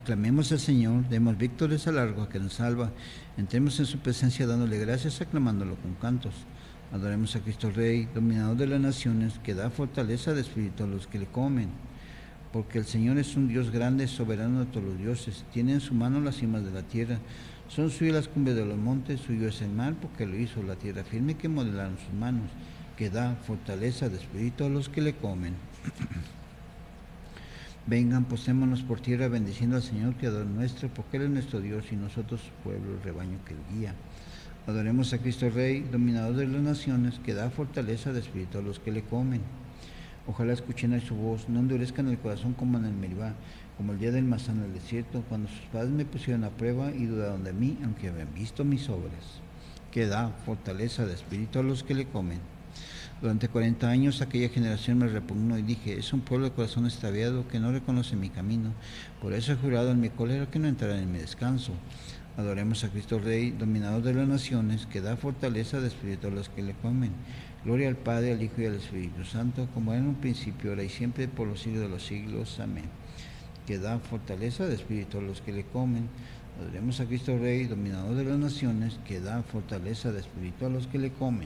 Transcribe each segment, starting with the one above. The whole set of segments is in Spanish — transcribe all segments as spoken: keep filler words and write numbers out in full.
Clamemos al Señor, demos víctores al largo que nos salva, entremos en su presencia dándole gracias, aclamándolo con cantos. Adoremos a Cristo Rey, dominador de las naciones, que da fortaleza de espíritu a los que le comen. Porque el Señor es un Dios grande, soberano de todos los dioses, tiene en su mano las cimas de la tierra, son suyas las cumbres de los montes, suyo es el mar, porque lo hizo la tierra firme que modelaron sus manos, que da fortaleza de espíritu a los que le comen. Vengan, postémonos por tierra, bendiciendo al Señor, Creador nuestro, porque Él es nuestro Dios y nosotros su pueblo, el rebaño que Él guía. Adoremos a Cristo Rey, dominador de las naciones, que da fortaleza de espíritu a los que le comen. Ojalá escuchen a su voz, no endurezcan el corazón como en el Meribá, como el día del Masá en el desierto, cuando sus padres me pusieron a prueba y dudaron de mí, aunque habían visto mis obras. Que da fortaleza de espíritu a los que le comen. Durante cuarenta años aquella generación me repugnó y dije, es un pueblo de corazón extraviado que no reconoce mi camino. Por eso he jurado en mi cólera que no entrarán en mi descanso. Adoremos a Cristo Rey, dominador de las naciones, que da fortaleza de espíritu a los que le comen. Gloria al Padre, al Hijo y al Espíritu Santo, como era en un principio, ahora y siempre, por los siglos de los siglos. Amén. Que da fortaleza de espíritu a los que le comen. Adoremos a Cristo Rey, dominador de las naciones, que da fortaleza de espíritu a los que le comen.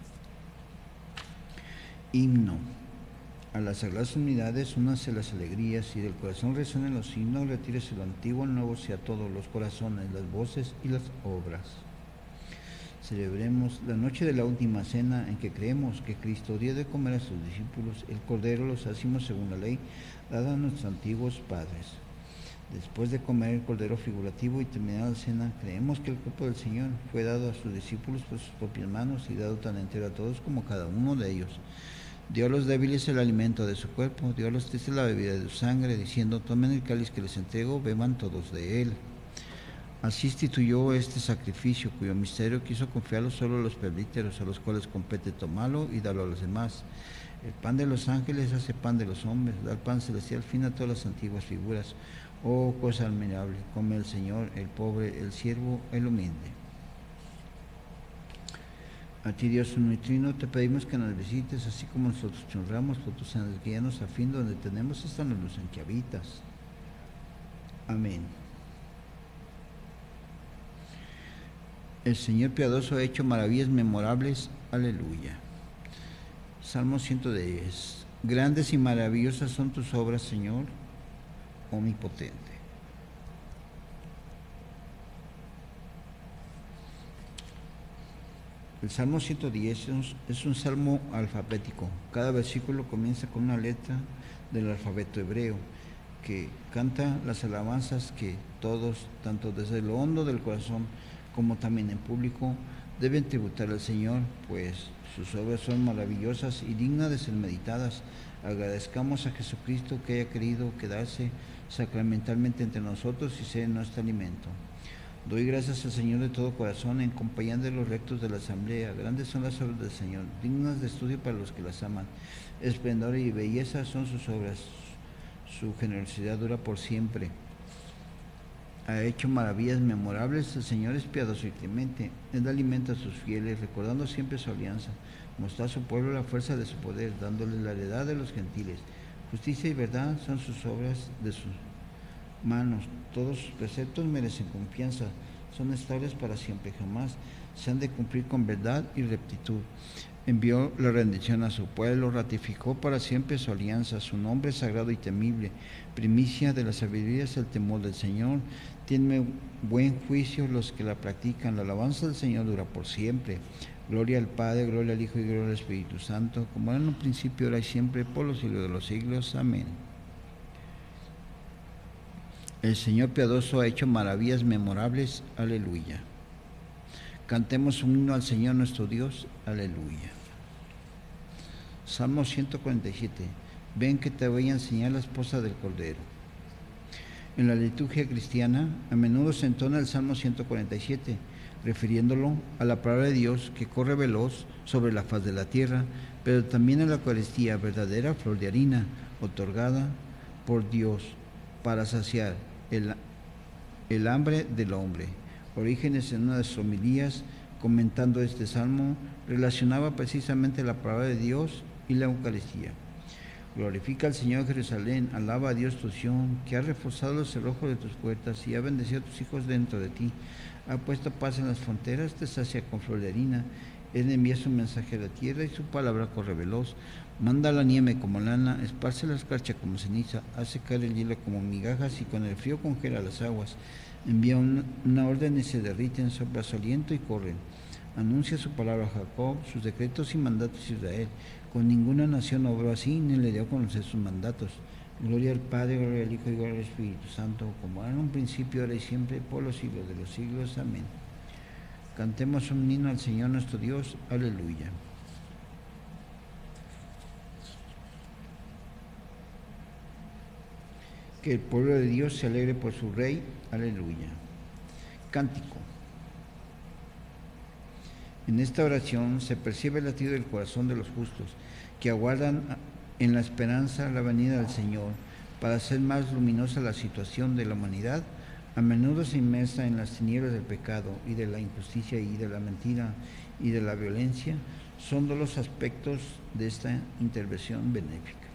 Himno. A las sagradas unidades, únanse las alegrías, y del corazón resuenen los himnos, retírese lo antiguo, el nuevo sea todos los corazones, las voces y las obras. Celebremos la noche de la última cena, en que creemos que Cristo dio de comer a sus discípulos el cordero, los hacimos según la ley, dada a nuestros antiguos padres. Después de comer el cordero figurativo y terminada la cena, creemos que el cuerpo del Señor fue dado a sus discípulos por sus propias manos y dado tan entero a todos como cada uno de ellos. Dio a los débiles el alimento de su cuerpo, dio a los tristes la bebida de su sangre, diciendo, tomen el cáliz que les entrego, beban todos de él. Así instituyó este sacrificio, cuyo misterio quiso confiarlo solo a los presbíteros, a los cuales compete tomarlo y darlo a los demás. El pan de los ángeles hace pan de los hombres, da el pan celestial fin a todas las antiguas figuras. Oh, cosa admirable, come el Señor, el pobre, el siervo, el humilde. A ti, Dios unitrino, te pedimos que nos visites, así como nosotros te honramos por tus sanas guíanos, a fin donde tenemos esta luz en que habitas. Amén. El Señor piadoso ha hecho maravillas memorables. Aleluya. Salmo ciento diez. Grandes y maravillosas son tus obras, Señor omnipotente. El Salmo ciento diez es un salmo alfabético. Cada versículo comienza con una letra del alfabeto hebreo, que canta las alabanzas que todos, tanto desde lo hondo del corazón como también en público, deben tributar al Señor, pues sus obras son maravillosas y dignas de ser meditadas. Agradezcamos a Jesucristo que haya querido quedarse sacramentalmente entre nosotros y ser nuestro alimento. Doy gracias al Señor de todo corazón en compañía de los rectos de la asamblea. Grandes son las obras del Señor, dignas de estudio para los que las aman. Esplendor y belleza son sus obras, su generosidad dura por siempre. Ha hecho maravillas memorables, el Señor es piadoso y clemente, Él alimenta a sus fieles, recordando siempre su alianza, mostró a su pueblo la fuerza de su poder, dándoles la heredad de los gentiles. Justicia y verdad son sus obras de sus manos, todos sus preceptos merecen confianza, son estables para siempre, jamás se han de cumplir con verdad y rectitud. Envió la rendición a su pueblo, ratificó para siempre su alianza, su nombre es sagrado y temible, primicia de la sabiduría es el temor del Señor, tienen buen juicio los que la practican, la alabanza del Señor dura por siempre. Gloria al Padre, gloria al Hijo y gloria al Espíritu Santo, como era en un principio, ahora y siempre, por los siglos de los siglos. Amén. El Señor piadoso ha hecho maravillas memorables. Aleluya. Cantemos un himno al Señor nuestro Dios. Aleluya. Salmo ciento cuarenta y siete. Ven que te voy a enseñar la esposa del Cordero. En la liturgia cristiana, a menudo se entona el Salmo ciento cuarenta y siete, refiriéndolo a la palabra de Dios que corre veloz sobre la faz de la tierra, pero también a la Eucaristía, verdadera flor de harina, otorgada por Dios para saciar el, el hambre del hombre. Orígenes, en una de sus homilías, comentando este salmo, relacionaba precisamente la palabra de Dios y la Eucaristía. Glorifica al Señor Jerusalén, alaba a Dios tu Sión, que ha reforzado los cerrojos de tus puertas y ha bendecido a tus hijos dentro de ti. Ha puesto paz en las fronteras, te sacia con flor de harina. Él envía su mensaje a la tierra y su palabra corre veloz. Manda la nieve como lana, esparce la escarcha como ceniza, hace caer el hielo como migajas y con el frío congela las aguas. Envía un, una orden y se derriten, sopla su aliento y corren. Anuncia su palabra a Jacob, sus decretos y mandatos a Israel. Con ninguna nación obró así, ni le dio a conocer sus mandatos. Gloria al Padre, gloria al Hijo y gloria al Espíritu Santo, como era en un principio, ahora y siempre, por los siglos de los siglos. Amén. Cantemos un himno al Señor nuestro Dios. Aleluya. Que el pueblo de Dios se alegre por su Rey. Aleluya. Cántico. En esta oración se percibe el latido del corazón de los justos, que aguardan en la esperanza la venida del Señor, para hacer más luminosa la situación de la humanidad, a menudo se inmersa en las tinieblas del pecado y de la injusticia y de la mentira y de la violencia. Son dos los aspectos de esta intervención benéfica.